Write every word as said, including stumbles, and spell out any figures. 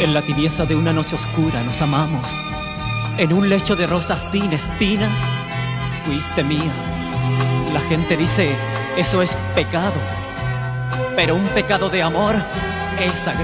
En la tibieza de una noche oscura nos amamos. En un lecho de rosas sin espinas, fuiste mía. La gente dice, eso es pecado, pero un pecado de amor es sagrado.